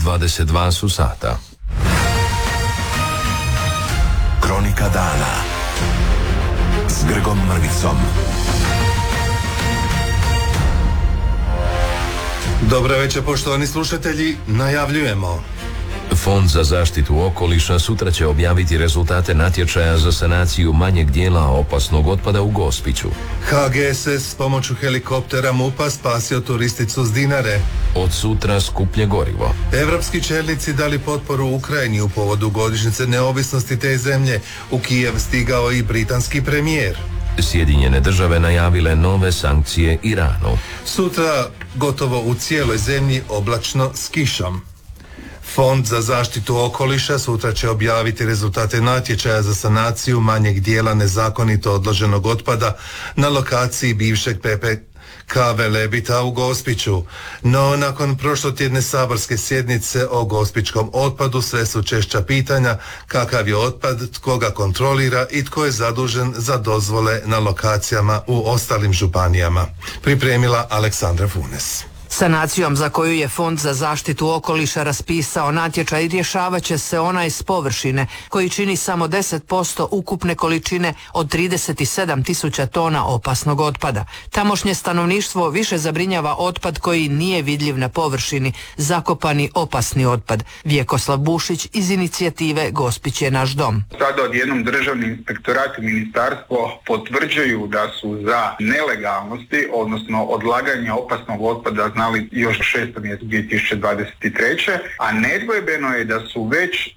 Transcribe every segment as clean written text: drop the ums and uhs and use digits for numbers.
22 su sata. Kronika dana s Grgom Mrvicom. Dobro večer, poštovani slušatelji, najavljujemo. Fond za zaštitu okoliša sutra će objaviti rezultate natječaja za sanaciju manjeg dijela opasnog otpada u Gospiću. HGSS s pomoću helikoptera MUP-a spasio turisticu s Dinare. Od sutra skuplje gorivo. Evropski čelnici dali potporu Ukrajini u povodu godišnjice neovisnosti te zemlje. U Kijev stigao i britanski premijer. Sjedinjene države najavile nove sankcije Iranu. Sutra gotovo u cijeloj zemlji oblačno s kišom. Fond za zaštitu okoliša sutra će objaviti rezultate natječaja za sanaciju manjeg dijela nezakonito odloženog otpada na lokaciji bivšeg PPK Velebita u Gospiću. No, nakon prošlotjedne saborske sjednice o gospićkom otpadu sve su češća pitanja kakav je otpad, tko ga kontrolira i tko je zadužen za dozvole na lokacijama u ostalim županijama. Pripremila Aleksandra Funes. Sanacijom za koju je Fond za zaštitu okoliša raspisao natječaj rješavat će se onaj s površine koji čini samo 10% ukupne količine od 37.000 tona opasnog otpada. Tamošnje stanovništvo više zabrinjava otpad koji nije vidljiv na površini, zakopani opasni otpad. Vjekoslav Bušić iz inicijative Gospić je naš dom. Sada odjednom državni inspektorat i ministarstvo potvrđuju da su za nelegalnosti, odnosno odlaganje opasnog otpada znali još 6. mjesecu 2023. A nedvojbeno je da su već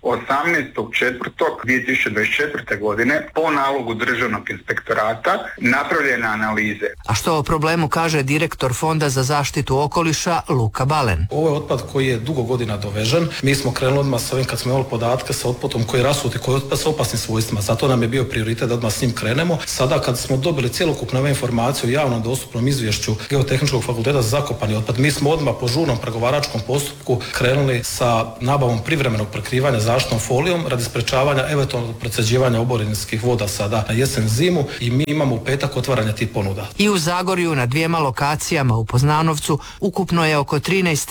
18.4.2024. godine po nalogu državnog inspektorata napravljene analize. A što o problemu kaže direktor Fonda za zaštitu okoliša Luka Balen? Ovo je otpad koji je dugo godina dovežen. Mi smo krenuli odmah sa ovim kad smo imali podatke sa otpadom koji je rasuti, koji je otpad sa opasnim svojstvima. Zato nam je bio prioritet da odmah s njim krenemo. Sada kad smo dobili cjelokupne ove informacije u javnom dostupnom izvješću Geotehničkog fakulteta za zakopani otpad, mi smo odmah po žurnom pregovaračkom postupku krenuli sa nabavom privremenog prekrivanja zaštitnom folijom radi sprečavanja eventualnog procjeđivanja oborinskih voda sada na jesen zimu i mi imamo u petak otvaranje tih ponuda. I u Zagorju na 2 lokacijama u Poznanovcu ukupno je oko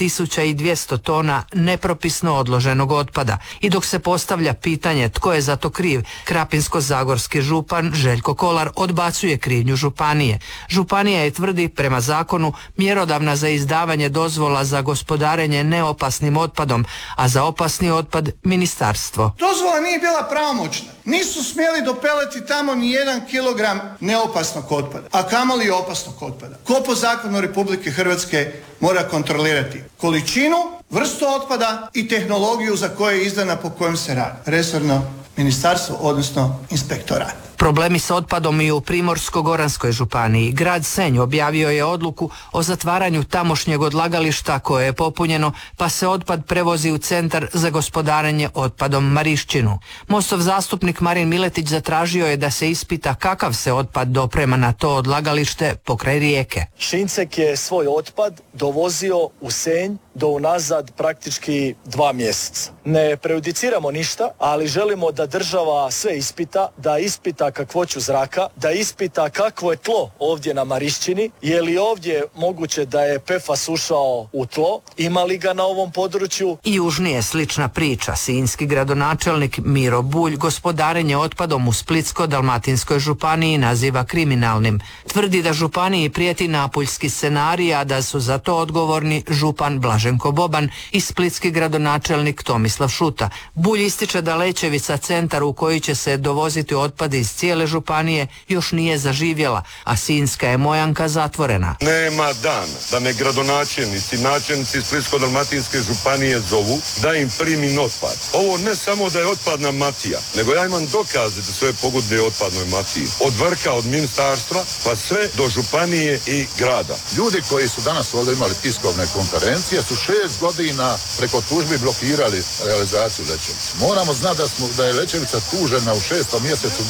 13.200 tona nepropisno odloženog otpada. I dok se postavlja pitanje tko je za to kriv, krapinsko-zagorski župan Željko Kolar odbacuje krivnju županije. Županija je, tvrdi, prema zakonu mjerodavna za izdavanje dozvola za gospodarenje neopasnim otpadom, a za opasni otpad ministarstvo. Dozvola nije bila pravomoćna. Nisu smjeli dopeleti tamo ni 1 kilogram neopasnog otpada, a kamoli opasnog otpada. Ko po zakonu Republike Hrvatske mora kontrolirati količinu, vrstu otpada i tehnologiju za koje je izdana po kojem se radi? Resorno ministarstvo, odnosno inspektorat. Problemi s otpadom i u Primorsko-goranskoj županiji. Grad Senj objavio je odluku o zatvaranju tamošnjeg odlagališta koje je popunjeno, pa se otpad prevozi u centar za gospodarenje otpadom Marišćinu. Mostov zastupnik Marin Miletić zatražio je da se ispita kakav se otpad doprema na to odlagalište pokraj rijeke. Šincek je svoj otpad dovozio u Senj do unazad praktički 2 mjeseca. Ne prejudiciramo ništa, ali želimo da država sve ispita, da ispita kakvoću zraka, da ispita kakvo je tlo ovdje na Marišćini, je li ovdje moguće da je PFAS ušao u tlo, ima li ga na ovom području. I južnije slična priča. Sinjski gradonačelnik Miro Bulj gospodarenje otpadom u Splitsko-dalmatinskoj županiji naziva kriminalnim. Tvrdi da županiji prijeti napuljski scenarij, a da su za to odgovorni župan Blaženko Boban i splitski gradonačelnik Tomislav Šuta. Bulj ističe da Lećevica, centar u koji će se dovoziti otpad iz cijele županije, još nije zaživjela, a Sinjska je Mojanka zatvorena. Nema dana da me gradonačelnici, načelnici Splitsko-dalmatinske županije zovu da im primim otpad. Ovo ne samo da je otpadna mafija, nego ja imam dokaze da sve pogodne otpadnoj mafiji. Od vrha, od ministarstva, pa sve do županije i grada. Ljudi koji su danas ovdje imali tiskovne konferencije su 6 godina preko tužbi blokirali realizaciju Lećevice. Moramo znati da je Lećevica tužena u 6. mjesecu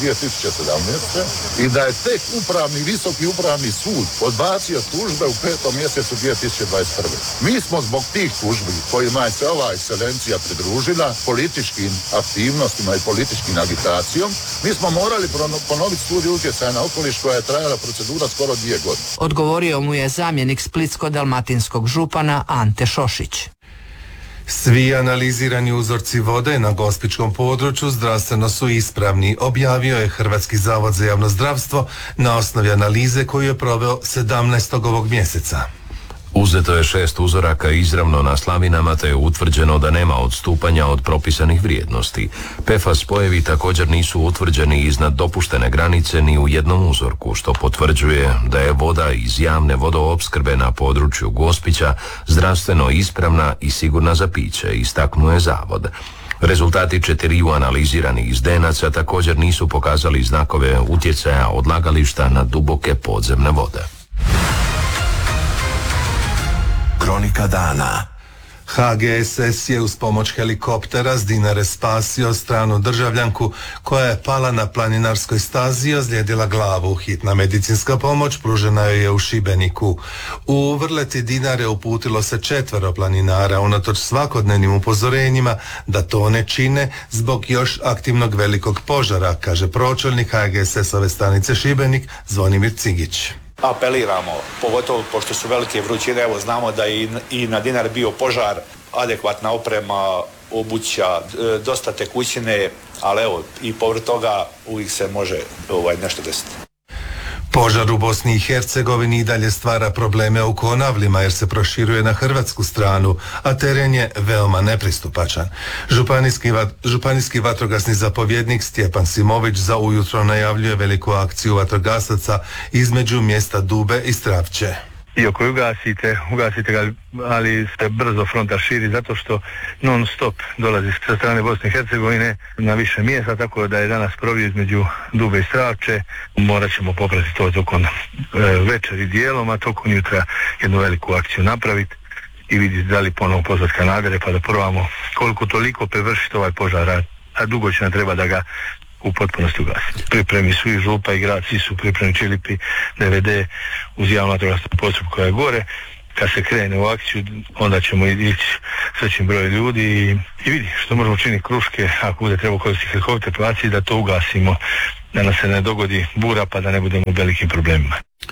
2017. i da je tek visoki upravni sud odbacio tužbe u 5. mjesecu 2021. Mi smo zbog tih tužbi kojima je se ova ekscelencija pridružila političkim aktivnostima i političkim agitacijom, mi smo morali ponoviti studiju utjecaja na okoliš koja je trajala procedura skoro 2 godine. Odgovorio mu je zamjenik splitsko-dalmatinskog župana Ante Šošić. Svi analizirani uzorci vode na gospićkom području zdravstveno su ispravni, objavio je Hrvatski zavod za javno zdravstvo na osnovi analize koju je proveo 17. ovog mjeseca. Uzeto je 6 uzoraka izravno na slavinama te je utvrđeno da nema odstupanja od propisanih vrijednosti. PFAS spojevi također nisu utvrđeni iznad dopuštene granice ni u jednom uzorku, što potvrđuje da je voda iz javne vodoopskrbe na području Gospića zdravstveno ispravna i sigurna za piće, istaknuo je zavod. Rezultati 4 analiziranih izdenaca također nisu pokazali znakove utjecaja odlagališta na duboke podzemne vode. Kronika dana. HGSS je uz pomoć helikoptera s Dinare spasio stranu državljanku koja je pala na planinarskoj stazi i ozlijedila glavu. Hitna medicinska pomoć pružena joj je u Šibeniku. U vrleti Dinare uputilo se 4 planinara unatoč svakodnevnim upozorenjima da to ne čine zbog još aktivnog velikog požara, kaže pročelnik HGSS-ove stanice Šibenik Zvonimir Cigić. Apeliramo, pogotovo pošto su velike vrućine, evo znamo da je i na Dinari bio požar, adekvatna oprema, obuća, dosta tekućine, ali evo i povrh toga uvijek se može nešto desiti. Požar u Bosni i Hercegovini i dalje stvara probleme u Konavlima jer se proširuje na hrvatsku stranu, a teren je veoma nepristupačan. Županijski vatrogasni zapovjednik Stjepan Simović za ujutro najavljuje veliku akciju vatrogasaca između mjesta Dube i Stravče. I ako ugasite ga, ali se brzo fronta širi zato što non stop dolazi sa strane Bosne i Hercegovine na više mjesta, tako da je danas provio između Dube i Stravče. Morat ćemo popratiti to tokom večeri dijelom, a tokom jutra jednu veliku akciju napraviti i vidjeti da li ponovo pozvati kanadere pa da probamo koliko toliko prevršiti ovaj požar, a dugo će nam treba da ga u potpunosti ugasiti. Pripremi su i župa i grad, svi su pripremni Čilipi, DVD uz javno vatrogasnu postrojbu koja je gore. Kad se krene u akciju, onda ćemo ići s većim brojem ljudi i vidi što možemo činiti kruške, ako bude treba koristiti helikopter placi, da to ugasimo, da nam se ne dogodi bura pa da ne budemo u velikim problemima.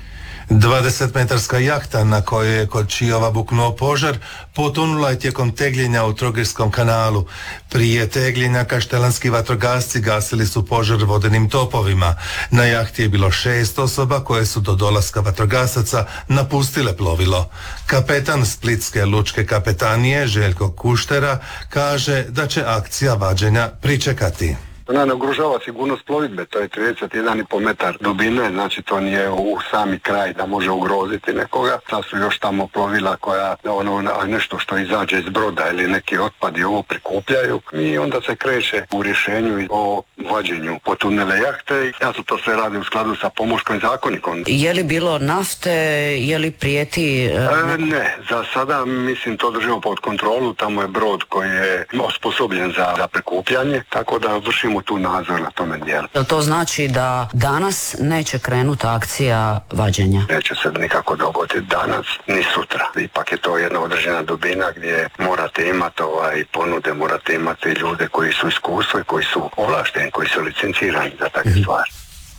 20-metarska jahta na kojoj je kod Čiova buknuo požar potonula je tijekom tegljenja u Trogirskom kanalu. Prije tegljenja kaštelanski vatrogasci gasili su požar vodenim topovima. Na jahti je bilo 6 osoba koje su do dolaska vatrogasaca napustile plovilo. Kapetan Splitske lučke kapetanije Željko Kuštera kaže da će akcija vađenja pričekati. Ona ne ugrožava sigurnost plovidbe, to je 31,5 metar dubine, znači to nije u sami kraj da može ugroziti nekoga. Sad su još tamo plovila koja nešto što izađe iz broda ili neki otpadi ovo prikupljaju i onda se kreće u rješenju o vađenju potunele jahte. Jasno to sve radi u skladu sa Pomorskim zakonikom. Je li bilo nafte, je li prijeti? Ne, za sada mislim to držimo pod kontrolu, tamo je brod koji je osposobljen za prikupljanje, tako da vršimo tu nadzor na tome dijelu. Jel to znači da danas neće krenuti akcija vađenja? Neće se nikako dogoditi danas ni sutra. Ipak je to jedna određena dubina gdje morate imati ponude, morate imati ljude koji su iskustvo i koji su ovlašteni, koji su licencirani za takve stvari.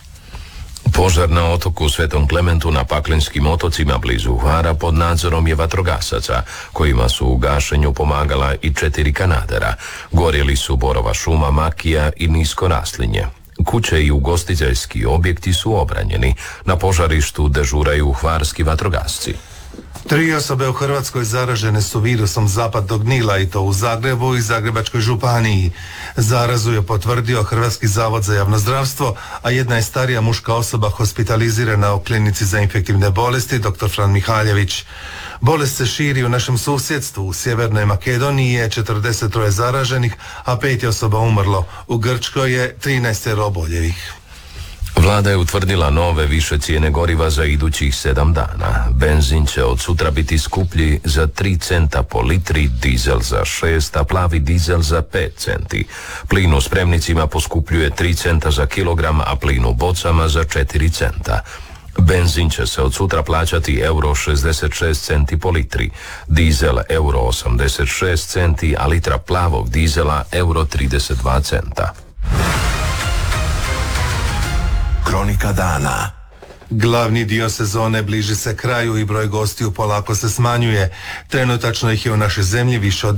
Požar na otoku Svetom Klementu na Paklinskim otocima blizu Hvara pod nadzorom je vatrogasaca, kojima su u gašenju pomagala i 4 kanadera. Gorjeli su borova šuma, makija i nisko raslinje. Kuće i ugostiteljski objekti su obranjeni. Na požarištu dežuraju hvarski vatrogasci. 3 osobe u Hrvatskoj zaražene su virusom zapadnog Nila i to u Zagrebu i Zagrebačkoj županiji. Zarazu je potvrdio Hrvatski zavod za javno zdravstvo, a jedna je starija muška osoba hospitalizirana u klinici za infektivne bolesti dr. Fran Mihaljević. Bolest se širi u našem susjedstvu. U Sjevernoj Makedoniji je 43 zaraženih, a 5 osoba umrlo. U Grčkoj je 13 oboljevih. Vlada je utvrdila nove više cijene goriva za idućih 7 dana. Benzin će od sutra biti skuplji za 3 centa po litri, dizel za 6, a plavi dizel za 5 centi. Plin u spremnicima poskupljuje 3 centa za kilogram, a plin u bocama za 4 centa. Benzin će se od sutra plaćati euro 66 centi po litri, dizel euro 86 centi, a litra plavog dizela euro 32 centa. Kronika dana. Glavni dio sezone bliži se kraju i broj gostiju polako se smanjuje. Trenutačno ih je u našoj zemlji više od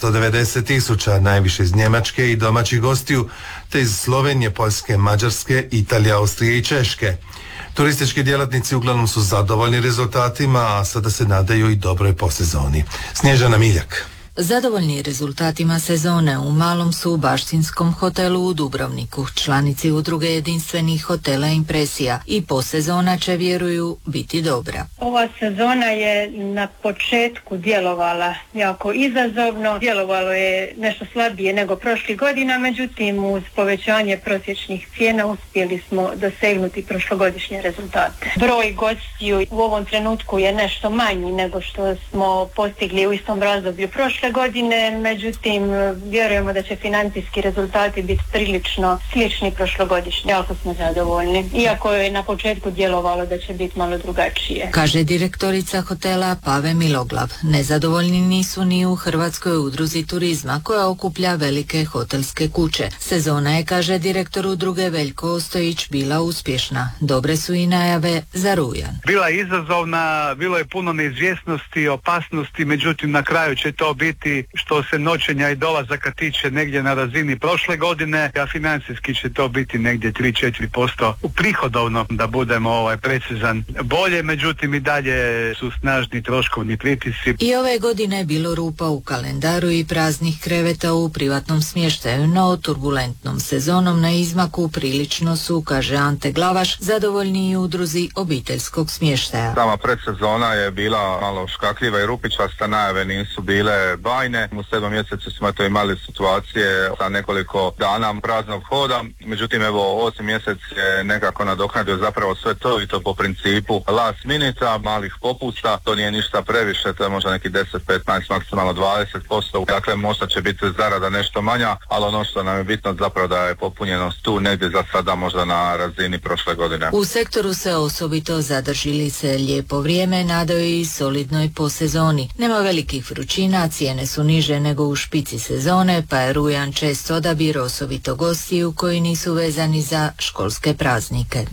990.000, najviše iz Njemačke i domaćih gostiju, te iz Slovenije, Poljske, Mađarske, Italije, Austrije i Češke. Turistički djelatnici uglavnom su zadovoljni rezultatima, a sada se nadaju i dobroj posezoni. Snježana Miljak. Zadovoljni rezultatima sezone u malom su u Baštinskom hotelu u Dubrovniku, članici udruge jedinstvenih hotela Impresija, i posezona će, vjeruju, biti dobra. Ova sezona je na početku djelovala jako izazovno, djelovalo je nešto slabije nego prošlih godina, međutim uz povećanje prosječnih cijena uspjeli smo dosegnuti prošlogodišnje rezultate. Broj gostiju u ovom trenutku je nešto manji nego što smo postigli u istom razdoblju prošle godine, međutim vjerujemo da će financijski rezultati biti prilično slični prošlogodišnji. Jako smo zadovoljni, iako je na početku djelovalo da će biti malo drugačije. Kaže direktorica hotela Pave Miloglav. Nezadovoljni nisu ni u Hrvatskoj udruzi turizma, koja okuplja velike hotelske kuće. Sezona je, kaže direktor udruge Veljko Ostojić, bila uspješna. Dobre su i najave za rujan. Bila je izazovna, bilo je puno neizvjesnosti, opasnosti, međutim na kraju će to biti, što se noćenja i dolazaka tiče, negdje na razini prošle godine, a financijski će to biti negdje 3-4% u prihodovno, da budemo precizan, bolje, međutim i dalje su snažni troškovni pritisci. I ove godine je bilo rupa u kalendaru i praznih kreveta u privatnom smještaju, no turbulentnom sezonom na izmaku prilično su, kaže Ante Glavaš, zadovoljni i udruzi obiteljskog smještaja. Sama predsezona je bila malo škakljiva i rupičasta, najave nisu bile bajne. U 7. mjesecu smo imali situacije sa nekoliko dana praznog hoda, međutim evo 8. mjesec je nekako nadoknadio zapravo sve to, i to po principu last minuta, malih popusta. To nije ništa previše, to je možda neki 10, 15, maksimalno 20%. Dakle, možda će biti zarada nešto manja, ali ono što nam je bitno zapravo da je popunjenost tu negdje za sada možda na razini prošle godine. U sektoru se osobito zadržili se lijepo vrijeme, nadaju i solidnoj posezoni. Nema velikih vrućina, cijene su niže nego u špici sezone, pa je rujan čest odabir, osobito gostiju koji nisu vezani za školske praznike.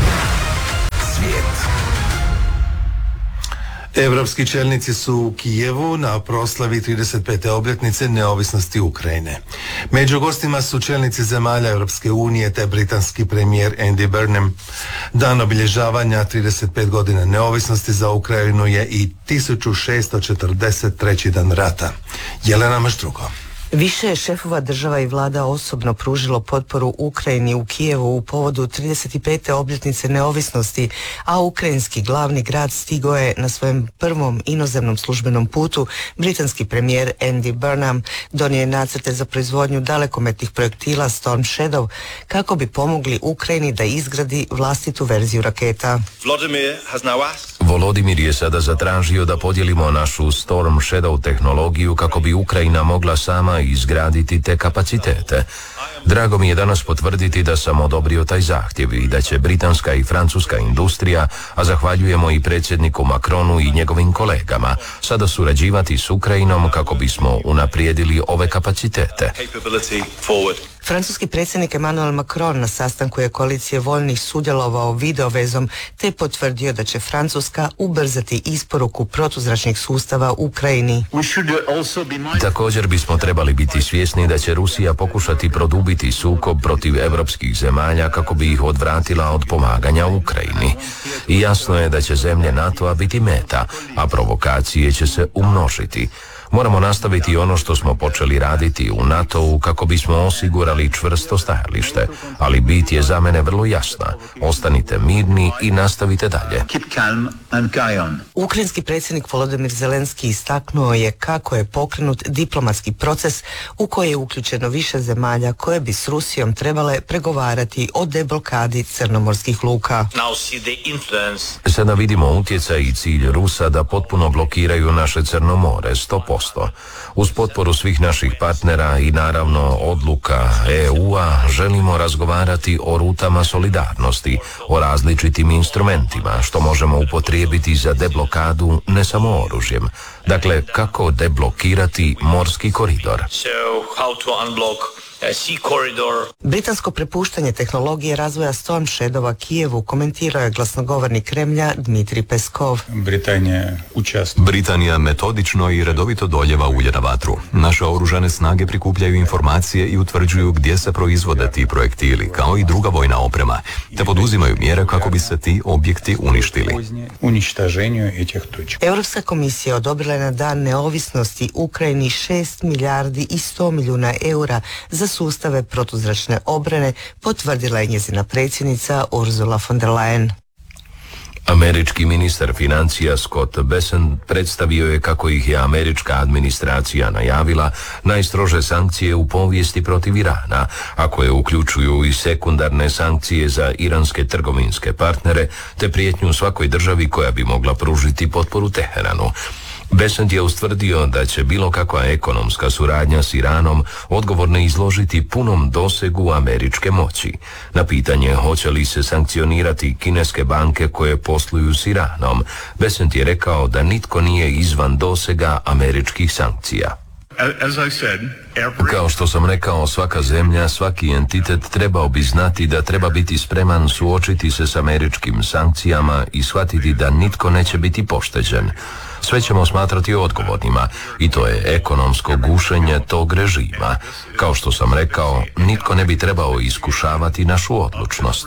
Evropski čelnici su u Kijevu na proslavi 35. obljetnice neovisnosti Ukrajine. Među gostima su čelnici zemalja Europske unije te britanski premijer Andy Burnham. Dan obilježavanja 35 godina neovisnosti za Ukrajinu je i 1643. dan rata. Jelena Maštruko. Više je šefova država i vlada osobno pružilo potporu Ukrajini u Kijevu u povodu 35. obljetnice neovisnosti, a ukrajinski glavni grad stigao je na svojem prvom inozemnom službenom putu. Britanski premijer Andy Burnham donio je nacrte za proizvodnju dalekometnih projektila Storm Shadow kako bi pomogli Ukrajini da izgradi vlastitu verziju raketa. Volodimir je sada zatražio da podijelimo našu Storm Shadow tehnologiju kako bi Ukrajina mogla sama izgraditi te kapacitete. Drago mi je danas potvrditi da sam odobrio taj zahtjev i da će britanska i francuska industrija, a zahvaljujemo i predsjedniku Macronu i njegovim kolegama, sada surađivati s Ukrajinom kako bismo unaprijedili ove kapacitete. Francuski predsjednik Emmanuel Macron na sastanku je koalicije voljnih sudjelovao videovezom te potvrdio da će Francuska ubrzati isporuku protuzračnih sustava Ukrajini. Također bismo trebali biti svjesni da će Rusija pokušati produbiti sukob protiv europskih zemalja kako bi ih odvratila od pomaganja Ukrajini. I jasno je da će zemlje NATO-a biti meta, a provokacije će se umnožiti. Moramo nastaviti ono što smo počeli raditi u NATO-u kako bismo osigurali čvrsto stajalište, ali bit je za mene vrlo jasna. Ostanite mirni i nastavite dalje. Ukrajinski predsjednik Volodymyr Zelenski istaknuo je kako je pokrenut diplomatski proces u koji je uključeno više zemalja koje bi s Rusijom trebale pregovarati o deblokadi crnomorskih luka. Sada vidimo utjecaj i cilj Rusa da potpuno blokiraju naše Crno more, 100%. Uz potporu svih naših partnera i naravno odluka EU-a želimo razgovarati o rutama solidarnosti, o različitim instrumentima što možemo upotrijebiti za deblokadu ne samo oružjem. Dakle, kako deblokirati morski koridor. Britansko prepuštanje tehnologije razvoja Storm Shadowa Kijevu komentirao je glasnogovornik Kremlja Dmitrij Peskov. Britanija metodično i redovito doljeva ulje na vatru. Naše oružane snage prikupljaju informacije i utvrđuju gdje se proizvode ti projektili, kao i druga vojna oprema, te poduzimaju mjere kako bi se ti objekti uništili. Europska komisija odobrila je na dan neovisnosti Ukrajini 6 milijardi i 100 milijuna eura za sustave protuzračne obrane, potvrdila je njezina predsjednica Ursula von der Leyen. Američki ministar financija Scott Bessent predstavio je kako ih je američka administracija najavila najstrože sankcije u povijesti protiv Irana, a koje uključuju i sekundarne sankcije za iranske trgovinske partnere te prijetnju svakoj državi koja bi mogla pružiti potporu Teheranu. Bessent je ustvrdio da će bilo kakva ekonomska suradnja s Iranom odgovorne izložiti punom dosegu američke moći. Na pitanje hoće li se sankcionirati kineske banke koje posluju s Iranom, Bessent je rekao da nitko nije izvan dosega američkih sankcija. Kao što sam rekao, svaka zemlja, svaki entitet trebao bi znati da treba biti spreman suočiti se s američkim sankcijama i shvatiti da nitko neće biti pošteđen. Sve ćemo smatrati odgovornima i to je ekonomsko gušenje tog režima. Kao što sam rekao, nitko ne bi trebao iskušavati našu odlučnost.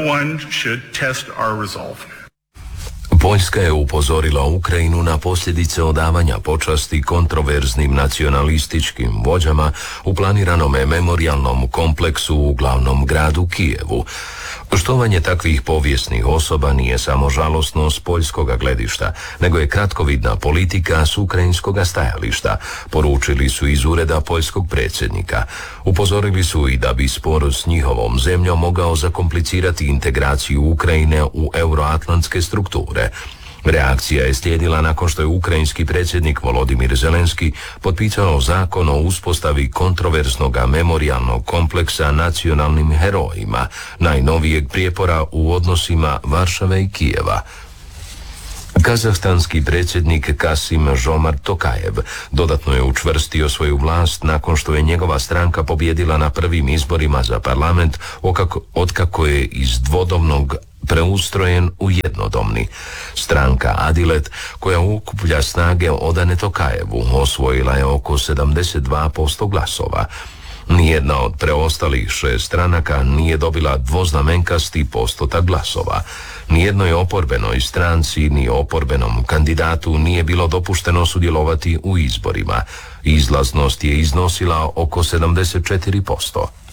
Poljska je upozorila Ukrajinu na posljedice odavanja počasti kontroverznim nacionalističkim vođama u planiranom memorijalnom kompleksu u glavnom gradu Kijevu. Štovanje takvih povijesnih osoba nije samo žalosno s poljskoga gledišta, nego je kratkovidna politika s ukrajinskoga stajališta, poručili su iz ureda poljskog predsjednika. Upozorili su i da bi spor s njihovom zemljom mogao zakomplicirati integraciju Ukrajine u euroatlantske strukture. Reakcija je slijedila nakon što je ukrajinski predsjednik Volodimir Zelenski potpisao zakon o uspostavi kontroverznog memorijalnog kompleksa nacionalnim herojima, najnovijeg prijepora u odnosima Varšave i Kijeva. Kazahstanski predsjednik Kasim-Žomart Tokajev dodatno je učvrstio svoju vlast nakon što je njegova stranka pobijedila na prvim izborima za parlament otkako je iz dvodomnog preustrojen u jednodomni. Stranka Adilet, koja ukuplja snage odane Tokajevu, osvojila je oko 72% glasova. Nijedna od preostalih 6 stranaka nije dobila dvoznamenkasti postotak glasova. Nijednoj oporbenoj stranci ni oporbenom kandidatu nije bilo dopušteno sudjelovati u izborima. Izlaznost je iznosila oko 74%.